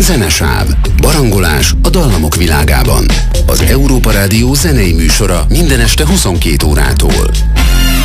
Zenesáv. Barangolás a dallamok világában. Az Európa Rádió zenei műsora minden este 22 órától.